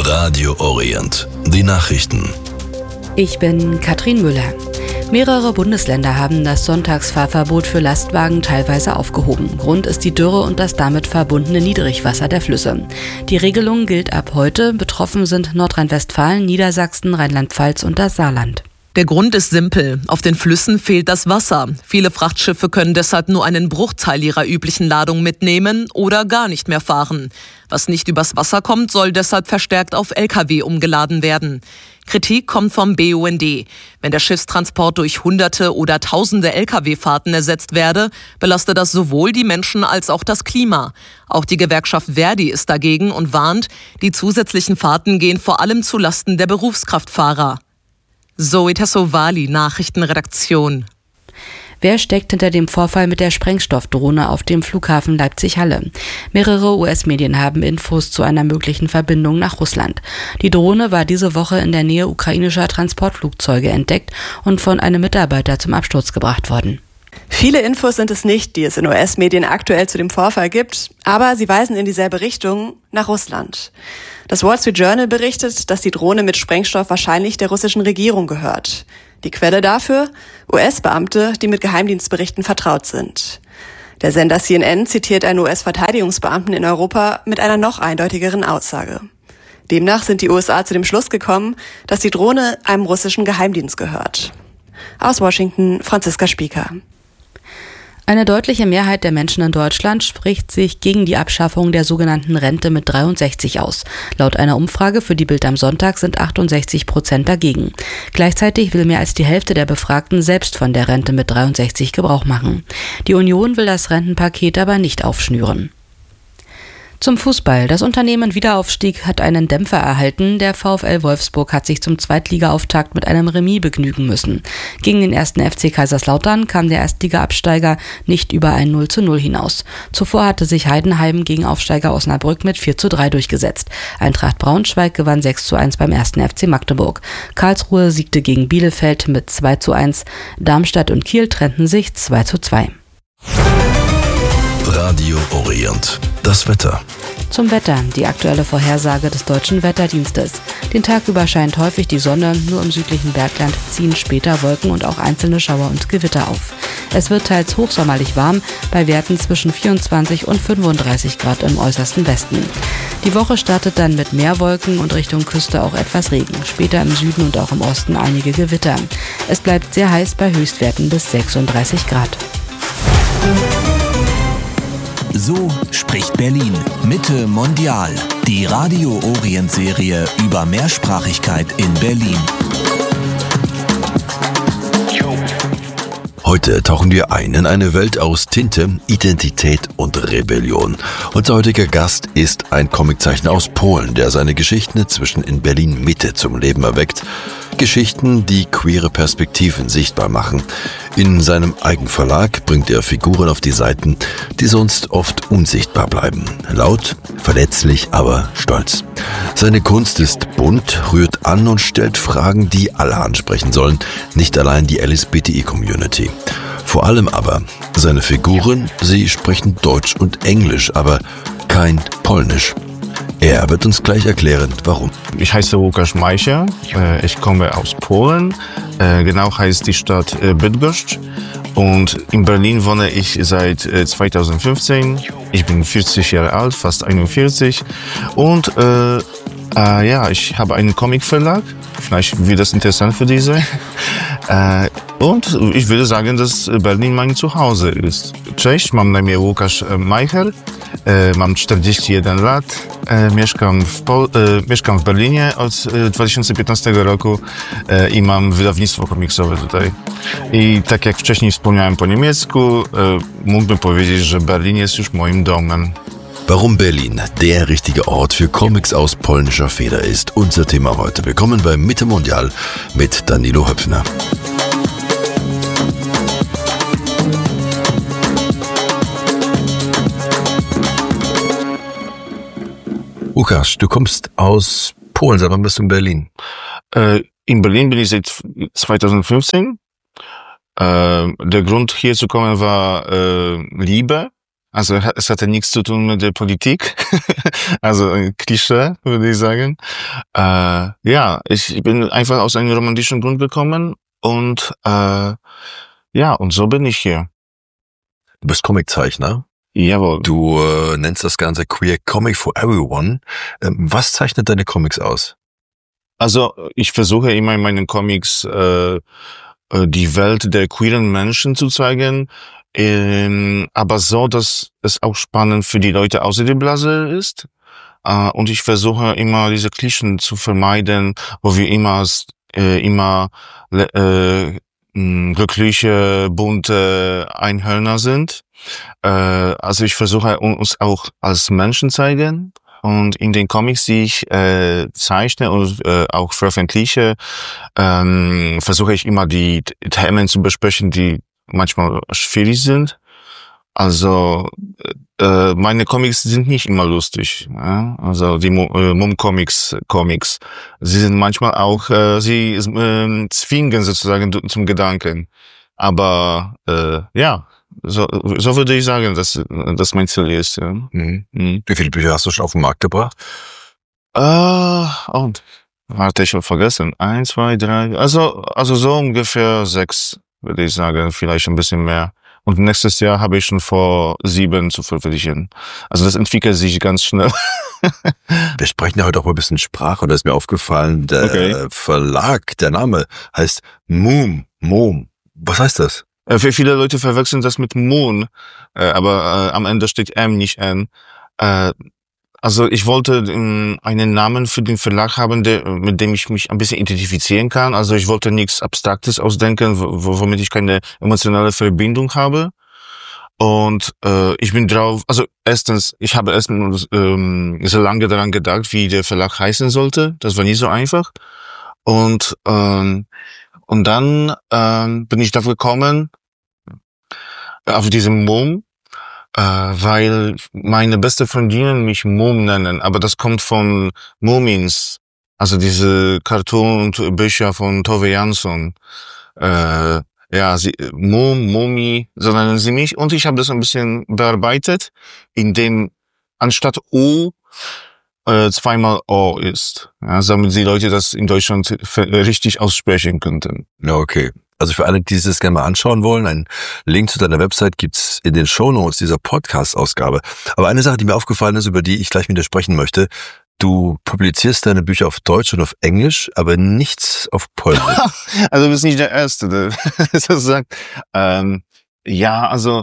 Radio Orient. Die Nachrichten. Ich bin Katrin Müller. Mehrere Bundesländer haben das Sonntagsfahrverbot für Lastwagen teilweise aufgehoben. Grund ist die Dürre und das damit verbundene Niedrigwasser der Flüsse. Die Regelung gilt ab heute. Betroffen sind Nordrhein-Westfalen, Niedersachsen, Rheinland-Pfalz und das Saarland. Der Grund ist simpel. Auf den Flüssen fehlt das Wasser. Viele Frachtschiffe können deshalb nur einen Bruchteil ihrer üblichen Ladung mitnehmen oder gar nicht mehr fahren. Was nicht übers Wasser kommt, soll deshalb verstärkt auf Lkw umgeladen werden. Kritik kommt vom BUND. Wenn der Schiffstransport durch Hunderte oder Tausende Lkw-Fahrten ersetzt werde, belastet das sowohl die Menschen als auch das Klima. Auch die Gewerkschaft ver.di ist dagegen und warnt, die zusätzlichen Fahrten gehen vor allem zu Lasten der Berufskraftfahrer. Zoe Tassovali, Nachrichtenredaktion. Wer steckt hinter dem Vorfall mit der Sprengstoffdrohne auf dem Flughafen Leipzig-Halle? Mehrere US-Medien haben Infos zu einer möglichen Verbindung nach Russland. Die Drohne war diese Woche in der Nähe ukrainischer Transportflugzeuge entdeckt und von einem Mitarbeiter zum Absturz gebracht worden. Viele Infos sind es nicht, die es in US-Medien aktuell zu dem Vorfall gibt, aber sie weisen in dieselbe Richtung, nach Russland. Das Wall Street Journal berichtet, dass die Drohne mit Sprengstoff wahrscheinlich der russischen Regierung gehört. Die Quelle dafür? US-Beamte, die mit Geheimdienstberichten vertraut sind. Der Sender CNN zitiert einen US-Verteidigungsbeamten in Europa mit einer noch eindeutigeren Aussage. Demnach sind die USA zu dem Schluss gekommen, dass die Drohne einem russischen Geheimdienst gehört. Aus Washington, Franziska Spieker. Eine deutliche Mehrheit der Menschen in Deutschland spricht sich gegen die Abschaffung der sogenannten Rente mit 63 aus. Laut einer Umfrage für die Bild am Sonntag sind 68% dagegen. Gleichzeitig will mehr als die Hälfte der Befragten selbst von der Rente mit 63 Gebrauch machen. Die Union will das Rentenpaket aber nicht aufschnüren. Zum Fußball. Das Unternehmen Wiederaufstieg hat einen Dämpfer erhalten. Der VfL Wolfsburg hat sich zum Zweitliga-Auftakt mit einem Remis begnügen müssen. Gegen den 1. FC Kaiserslautern kam der Erstliga-Absteiger nicht über ein 0:0 hinaus. Zuvor hatte sich Heidenheim gegen Aufsteiger Osnabrück mit 4:3 durchgesetzt. Eintracht Braunschweig gewann 6:1 beim 1. FC Magdeburg. Karlsruhe siegte gegen Bielefeld mit 2:1. Darmstadt und Kiel trennten sich 2:2. Radio Orient. Das Wetter. Zum Wetter, die aktuelle Vorhersage des Deutschen Wetterdienstes. Den Tag über scheint häufig die Sonne, nur im südlichen Bergland ziehen später Wolken und auch einzelne Schauer und Gewitter auf. Es wird teils hochsommerlich warm, bei Werten zwischen 24 und 35 Grad im äußersten Westen. Die Woche startet dann mit mehr Wolken und Richtung Küste auch etwas Regen. Später im Süden und auch im Osten einige Gewitter. Es bleibt sehr heiß bei Höchstwerten bis 36 Grad. So spricht Berlin. Mitte Mondial. Die Radio Orient Serie über Mehrsprachigkeit in Berlin. Heute tauchen wir ein in eine Welt aus Tinte, Identität und Rebellion. Unser heutiger Gast ist ein Comiczeichner aus Polen, der seine Geschichten inzwischen in Berlin Mitte zum Leben erweckt. Geschichten, die queere Perspektiven sichtbar machen. In seinem Eigenverlag bringt er Figuren auf die Seiten, die sonst oft unsichtbar bleiben. Laut, verletzlich, aber stolz. Seine Kunst ist bunt, rührt an und stellt Fragen, die alle ansprechen sollen, nicht allein die LSBTI-Community. Vor allem aber seine Figuren, sie sprechen Deutsch und Englisch, aber kein Polnisch. Er wird uns gleich erklären, warum. Ich heiße Łukasz Majsia, ich komme aus Polen, genau heißt die Stadt Bydgoszcz und in Berlin wohne ich seit 2015. Ich bin 40 Jahre alt, fast 41 und ich habe einen Comicverlag, vielleicht wird das interessant für diese. Und ich würde sagen, dass Berlin mein Zuhause ist. Cześć, mam na imię Łukasz Majcher, mam 41 lat, mieszkam w Berlinie od 2015 roku i mam wydawnictwo komiksowe tutaj. I tak jak wcześniej wspomniałem po niemiecku, mógłbym powiedzieć, że Berlin jest już moim domem. Warum Berlin der richtige Ort für Comics aus polnischer Feder ist, unser Thema heute. Willkommen bei Mitte Mondial mit Danilo Höpfner. Łukasz, du kommst aus Polen, seit wann bist du in Berlin? In Berlin bin ich seit 2015. Der Grund hier zu kommen war Liebe. Also es hatte nichts zu tun mit der Politik. Also ein Klischee, würde ich sagen. Ja, ich bin einfach aus einem romantischen Grund gekommen und ja, und so bin ich hier. Du bist Comiczeichner. Jawohl. Du nennst das Ganze Queer Comic for Everyone. Was zeichnet deine Comics aus? Also ich versuche immer in meinen Comics die Welt der queeren Menschen zu zeigen, aber so, dass es auch spannend für die Leute außer der Blase ist. Und ich versuche immer diese Klischees zu vermeiden, wo wir immer glückliche, bunte Einhörner sind. Also ich versuche uns auch als Menschen zeigen. Und in den Comics, die ich zeichne und auch veröffentliche, versuche ich immer die Themen zu besprechen, die manchmal schwierig sind. Also meine Comics sind nicht immer lustig. Ja? Also die Mum-Comics, sie sind manchmal auch, sie zwingen sozusagen zum Gedanken. Aber ja, so würde ich sagen, dass das mein Ziel ist. Ja. Mhm. Wie viele Bücher hast du schon auf den Markt gebracht? Und warte, ich habe vergessen. 1, 2, 3. Also so ungefähr 6, würde ich sagen, vielleicht ein bisschen mehr. Und nächstes Jahr habe ich schon vor 7 zu veröffentlichen. Also das entwickelt sich ganz schnell. Wir sprechen ja heute auch mal ein bisschen Sprache, und da ist mir aufgefallen, der Verlag, der Name heißt Mum. Was heißt das? Für viele Leute verwechseln das mit Moon, aber am Ende steht M, nicht N. Also ich wollte einen Namen für den Verlag haben, mit dem ich mich ein bisschen identifizieren kann. Also ich wollte nichts Abstraktes ausdenken, womit ich keine emotionale Verbindung habe. Und ich bin drauf, also erstens, ich habe erst so lange daran gedacht, wie der Verlag heißen sollte. Das war nicht so einfach. Und dann bin ich darauf gekommen, auf diesem Mum, weil meine beste Freundinnen mich Mum nennen, aber das kommt von Mumins, also diese Cartoon und Bücher von Tove Jansson. Ja, Mumi, so nennen sie mich. Und ich habe das ein bisschen bearbeitet, indem anstatt O zweimal O ist. Ja, damit die Leute das in Deutschland richtig aussprechen könnten. Ja, okay. Also für alle, die sich das gerne mal anschauen wollen, einen Link zu deiner Website gibt's in den Shownotes dieser Podcast-Ausgabe. Aber eine Sache, die mir aufgefallen ist, über die ich gleich mit dir sprechen möchte: Du publizierst deine Bücher auf Deutsch und auf Englisch, aber nichts auf Polnisch. Also du bist nicht der Erste, der das sagt. Ja, also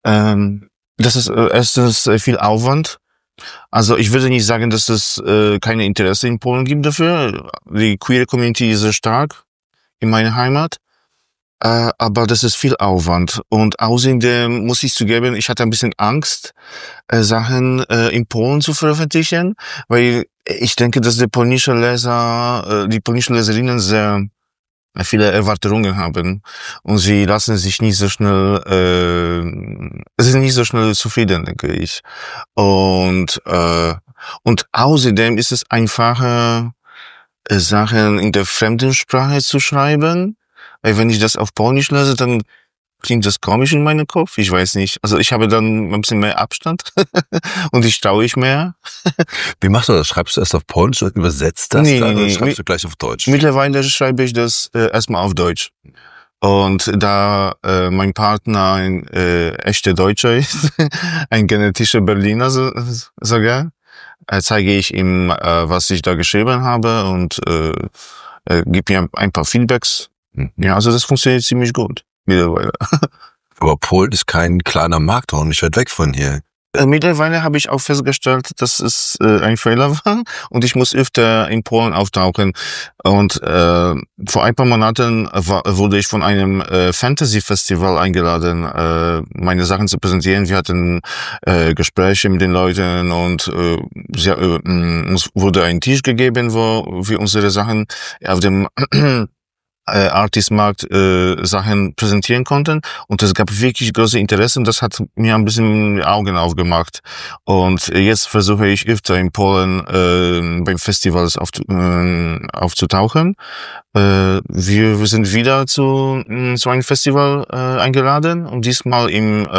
das ist erstens viel Aufwand. Also ich würde nicht sagen, dass es keine Interesse in Polen gibt dafür. Die queer Community ist sehr stark in meiner Heimat. Aber das ist viel Aufwand. Und außerdem muss ich zugeben, ich hatte ein bisschen Angst, Sachen in Polen zu veröffentlichen, weil ich denke, dass die polnischen Leserinnen sehr viele Erwartungen haben und sie lassen sich nicht so schnell, es ist nicht so schnell zufrieden, denke ich. Und außerdem ist es einfacher, Sachen in der fremden Sprache zu schreiben. Weil wenn ich das auf Polnisch lese, dann klingt das komisch in meinem Kopf. Ich weiß nicht. Also ich habe dann ein bisschen mehr Abstand und ich traue ich mehr. Wie machst du das? Schreibst du erst auf Polnisch und übersetzt das dann oder schreibst du gleich auf Deutsch? Mittlerweile schreibe ich das erstmal auf Deutsch. Und da mein Partner ein echter Deutscher ist, ein genetischer Berliner sogar, zeige ich ihm, was ich da geschrieben habe und gebe mir ein paar Feedbacks. Ja, also das funktioniert ziemlich gut mittlerweile. Aber Polen ist kein kleiner Markt, auch nicht weit weg von hier. Mittlerweile habe ich auch festgestellt, dass es ein Fehler war und ich muss öfter in Polen auftauchen. Und vor ein paar Monaten wurde ich von einem Fantasy-Festival eingeladen, meine Sachen zu präsentieren. Wir hatten Gespräche mit den Leuten und uns wurde ein Tisch gegeben, wo wir unsere Sachen auf dem Artist-Markt Sachen präsentieren konnten. Und es gab wirklich große Interesse und das hat mir ein bisschen Augen aufgemacht. Und jetzt versuche ich öfter in Polen beim Festivals aufzutauchen. Wir sind wieder zu einem Festival eingeladen und diesmal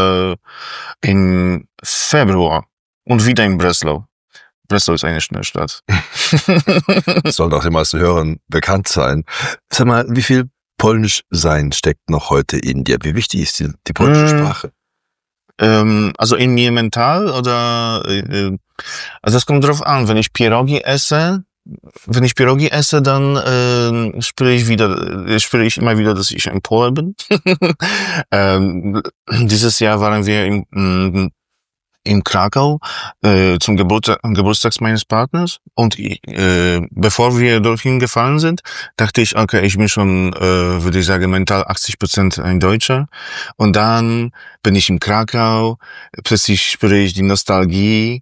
im Februar und wieder in Breslau. Breslau ist eine schöne Stadt. Das soll doch den meisten Hörern bekannt sein. Sag mal, wie viel Polnisch sein steckt noch heute in dir? Wie wichtig ist die polnische Sprache? Also in mir mental oder also es kommt drauf an, wenn ich Pierogi esse, dann spüre ich immer wieder, dass ich ein Pole bin. Dieses Jahr waren wir in Krakau zum Geburtstag meines Partners und bevor wir dorthin gefahren sind, dachte ich, okay, ich bin schon, würde ich sagen, mental 80% ein Deutscher. Und dann bin ich in Krakau, plötzlich spüre ich die Nostalgie.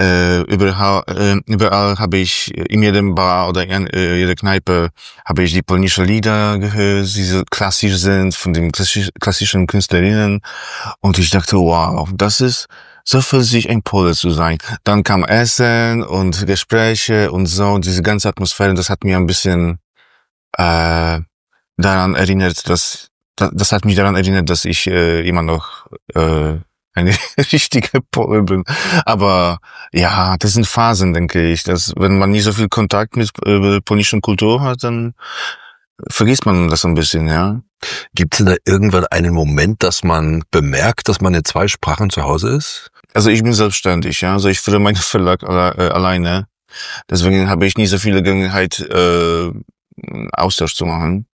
Überall habe ich in jedem Bar oder in jeder Kneipe habe ich die polnische Lieder gehört, die so klassisch sind von den klassischen Künstlerinnen. Und ich dachte, wow, das ist so für sich ein Pole zu sein. Dann kam Essen und Gespräche und so, und diese ganze Atmosphäre, das hat mir ein bisschen daran erinnert, das hat mich daran erinnert, dass ich immer noch eine richtige Pole bin. Aber ja, das sind Phasen, denke ich. Dass, wenn man nicht so viel Kontakt mit polnischen Kultur hat, dann vergisst man das ein bisschen, ja. Gibt es denn da irgendwann einen Moment, dass man bemerkt, dass man in 2 Sprachen zu Hause ist? Also ich bin selbstständig, ja. Also ich führe meinen Verlag alleine. Deswegen habe ich nie so viele Gelegenheit, Austausch zu machen.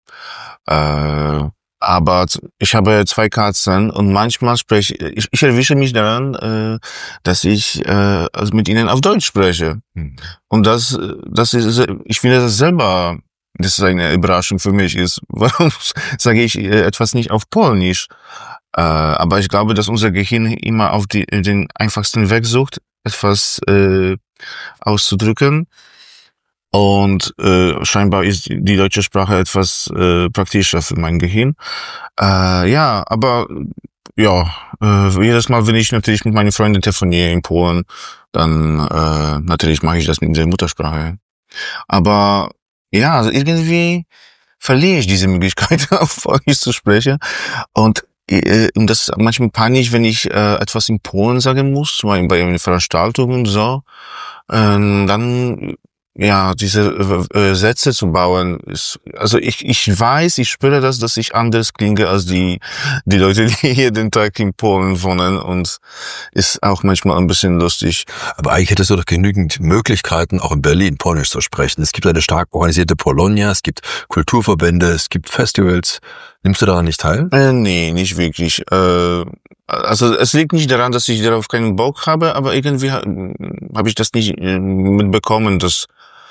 Aber ich habe 2 Katzen und manchmal ich erwische mich daran, dass ich also mit ihnen auf Deutsch spreche. Und das ist, ich finde das selber, das ist eine Überraschung für mich ist. Warum sage ich etwas nicht auf Polnisch? Aber ich glaube, dass unser Gehirn immer auf den einfachsten Weg sucht, etwas auszudrücken. Und scheinbar ist die deutsche Sprache etwas praktischer für mein Gehirn. Ja, aber ja, jedes Mal, wenn ich natürlich mit meinen Freunden telefoniere in Polen, dann natürlich mache ich das mit der Muttersprache. Aber ja, also irgendwie verliere ich diese Möglichkeit, auf Polnisch zu sprechen. Und das ist manchmal peinlich, wenn ich etwas in Polen sagen muss, zum Beispiel bei einer Veranstaltung und so. Dann ja, diese Sätze zu bauen, ist, also ich weiß, ich spüre das, dass ich anders klinge als die Leute, die jeden Tag in Polen wohnen, und ist auch manchmal ein bisschen lustig. Aber eigentlich hättest du doch genügend Möglichkeiten, auch in Berlin Polnisch zu sprechen. Es gibt eine stark organisierte Polonia, es gibt Kulturverbände, es gibt Festivals. Nimmst du daran nicht teil? Nee, nicht wirklich. Also es liegt nicht daran, dass ich darauf keinen Bock habe, aber irgendwie habe ich das nicht mitbekommen, dass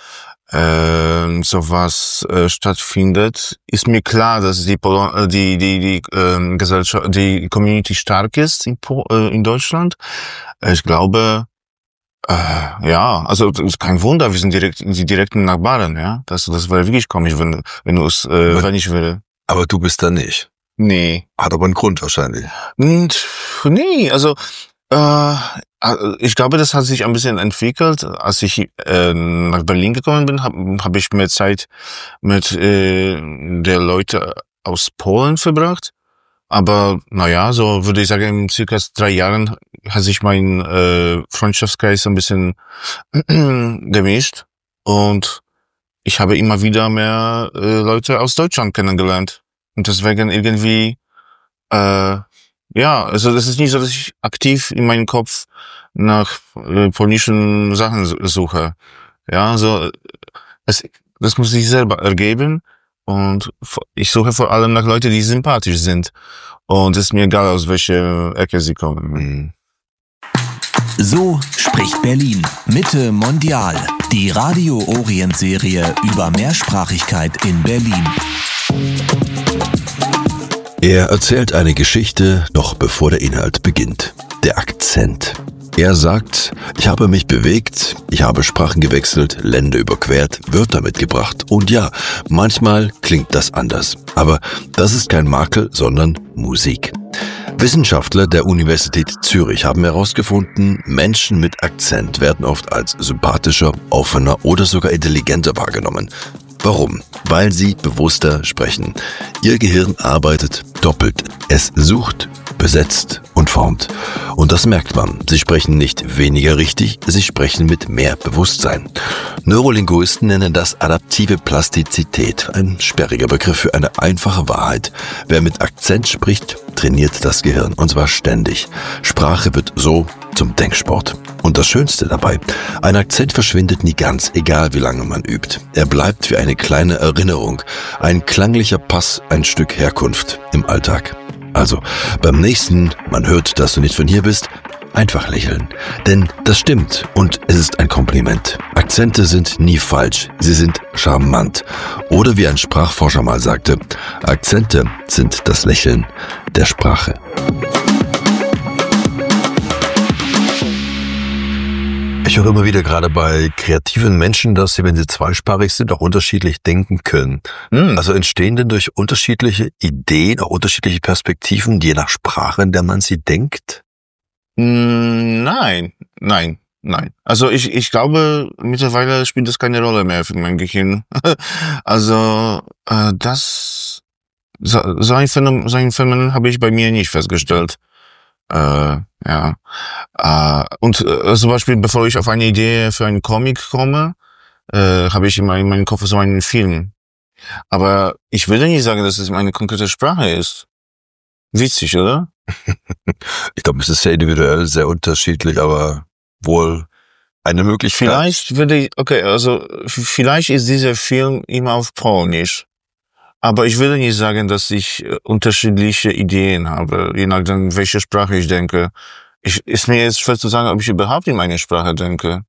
sowas stattfindet. Ist mir klar, dass die Gesellschaft, die Community stark ist in Deutschland. Ich glaube, ja, also das ist kein Wunder, wir sind die direkten Nachbarn, ja. Das wäre wirklich komisch, wenn ich würde. Aber du bist da nicht. Nee. Hat aber einen Grund wahrscheinlich. Nee, also ich glaube, das hat sich ein bisschen entwickelt. Als ich nach Berlin gekommen bin, habe ich mehr Zeit mit der Leute aus Polen verbracht. Aber naja, so würde ich sagen, in circa 3 Jahren hat sich mein Freundschaftskreis ein bisschen gemischt. Und ich habe immer wieder mehr Leute aus Deutschland kennengelernt. Und deswegen irgendwie, ja, also das ist nicht so, dass ich aktiv in meinem Kopf nach polnischen Sachen suche. Ja, so, das muss sich selber ergeben. Und ich suche vor allem nach Leuten, die sympathisch sind. Und es ist mir egal, aus welcher Ecke sie kommen. So spricht Berlin. Mitte Mondial. Die Radio Orient Serie über Mehrsprachigkeit in Berlin. Er erzählt eine Geschichte, noch bevor der Inhalt beginnt. Der Akzent. Er sagt, ich habe mich bewegt, ich habe Sprachen gewechselt, Länder überquert, Wörter mitgebracht. Und ja, manchmal klingt das anders. Aber das ist kein Makel, sondern Musik. Wissenschaftler der Universität Zürich haben herausgefunden, Menschen mit Akzent werden oft als sympathischer, offener oder sogar intelligenter wahrgenommen. Warum? Weil sie bewusster sprechen. Ihr Gehirn arbeitet doppelt. Es sucht, besetzt und formt. Und das merkt man. Sie sprechen nicht weniger richtig, sie sprechen mit mehr Bewusstsein. Neurolinguisten nennen das adaptive Plastizität, ein sperriger Begriff für eine einfache Wahrheit. Wer mit Akzent spricht, trainiert das Gehirn, und zwar ständig. Sprache wird so zum Denksport. Und das Schönste dabei, ein Akzent verschwindet nie ganz, egal wie lange man übt. Er bleibt wie eine kleine Erinnerung, ein klanglicher Pass, ein Stück Herkunft im Alltag. Also, beim nächsten, man hört, dass du nicht von hier bist, einfach lächeln. Denn das stimmt und es ist ein Kompliment. Akzente sind nie falsch, sie sind charmant. Oder wie ein Sprachforscher mal sagte, Akzente sind das Lächeln der Sprache. Ich höre immer wieder gerade bei kreativen Menschen, dass sie, wenn sie zweisprachig sind, auch unterschiedlich denken können. Also entstehen denn durch unterschiedliche Ideen auch unterschiedliche Perspektiven, je nach Sprache, in der man sie denkt? Nein. Also ich glaube, mittlerweile spielt das keine Rolle mehr für mein Gehirn. Also so ein Phänomen habe ich bei mir nicht festgestellt. Und zum Beispiel, bevor ich auf eine Idee für einen Comic komme, habe ich immer in meinem Kopf so einen Film. Aber ich würde nicht sagen, dass es eine konkrete Sprache ist. Witzig, oder? Ich glaube, es ist sehr individuell, sehr unterschiedlich, aber wohl eine Möglichkeit. Vielleicht ist dieser Film immer auf Polnisch. Aber ich würde nicht sagen, dass ich unterschiedliche Ideen habe, je nachdem, welche Sprache ich denke. Ist mir jetzt schwer zu sagen, ob ich überhaupt in meine Sprache denke.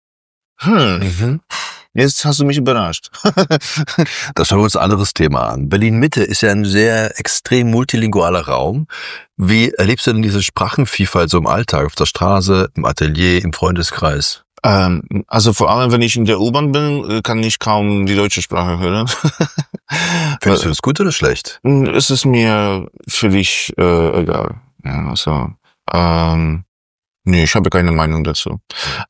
Jetzt hast du mich überrascht. Das schauen wir uns ein anderes Thema an. Berlin-Mitte ist ja ein sehr extrem multilingualer Raum. Wie erlebst du denn diese Sprachenvielfalt so im Alltag, auf der Straße, im Atelier, im Freundeskreis? Also vor allem, wenn ich in der U-Bahn bin, kann ich kaum die deutsche Sprache hören. Findest du das gut oder schlecht? Es ist mir völlig egal. Ja, also, nee, ich habe keine Meinung dazu.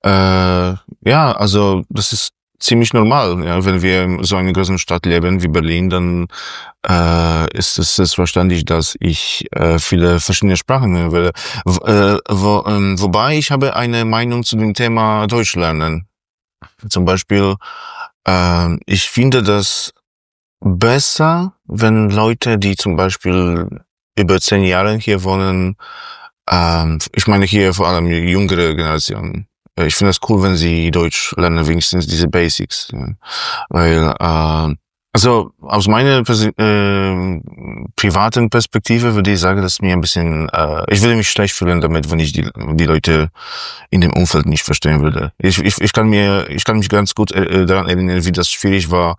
Also das ist ziemlich normal. Ja, wenn wir in so einer großen Stadt leben wie Berlin, dann ist es selbstverständlich, dass ich viele verschiedene Sprachen höre. Wobei ich habe eine Meinung zu dem Thema Deutsch lernen. Zum Beispiel, ich finde das besser, wenn Leute, die zum Beispiel über 10 Jahre hier wohnen, ich meine hier vor allem die jüngere Generation, ich finde es cool, wenn sie Deutsch lernen, wenigstens diese Basics. Ja. Weil, also aus meiner privaten Perspektive würde ich sagen, dass mir ein bisschen, ich würde mich schlecht fühlen damit, wenn ich die Leute in dem Umfeld nicht verstehen würde. Ich kann mich ganz gut daran erinnern, wie das schwierig war.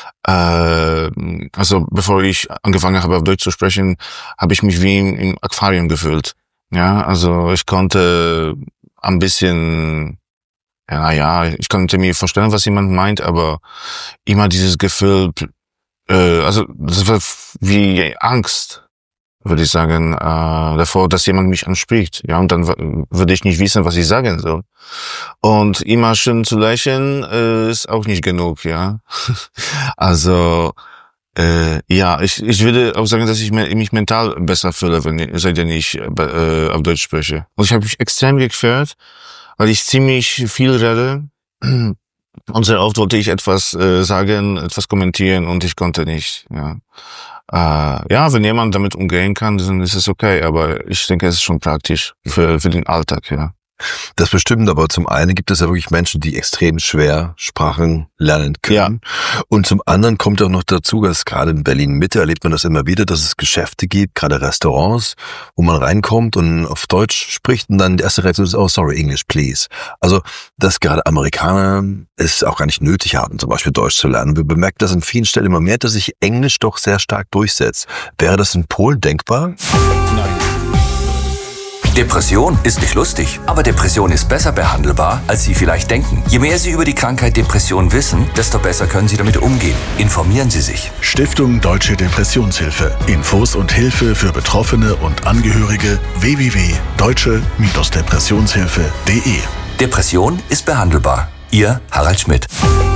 Also bevor ich angefangen habe, auf Deutsch zu sprechen, habe ich mich wie im Aquarium gefühlt. Ja, also ich konnte ein bisschen, ich konnte mir vorstellen, was jemand meint, aber immer dieses Gefühl, also das war wie Angst, würde ich sagen, davor, dass jemand mich anspricht. Ja, und dann würde ich nicht wissen, was ich sagen soll. Und immer schön zu lächeln ist auch nicht genug, ja. Also ich würde auch sagen, dass ich mich mental besser fühle, seitdem ich auf Deutsch spreche. Und ich habe mich extrem gefreut, weil ich ziemlich viel rede. Und sehr oft wollte ich etwas sagen, etwas kommentieren und ich konnte nicht. Ja, wenn jemand damit umgehen kann, dann ist es okay. Aber ich denke, es ist schon praktisch für den Alltag, ja. Das bestimmt, aber zum einen gibt es ja wirklich Menschen, die extrem schwer Sprachen lernen können. Ja. Und zum anderen kommt auch noch dazu, dass gerade in Berlin-Mitte erlebt man das immer wieder, dass es Geschäfte gibt, gerade Restaurants, wo man reinkommt und auf Deutsch spricht und dann die erste Reaktion ist, oh sorry, English please. Also, dass gerade Amerikaner es auch gar nicht nötig haben, zum Beispiel Deutsch zu lernen. Wir bemerken das an vielen Stellen immer mehr, dass sich Englisch doch sehr stark durchsetzt. Wäre das in Polen denkbar? Nein. Depression ist nicht lustig, aber Depression ist besser behandelbar, als Sie vielleicht denken. Je mehr Sie über die Krankheit Depression wissen, desto besser können Sie damit umgehen. Informieren Sie sich. Stiftung Deutsche Depressionshilfe. Infos und Hilfe für Betroffene und Angehörige www.deutsche-depressionshilfe.de. Depression ist behandelbar. Ihr Harald Schmidt.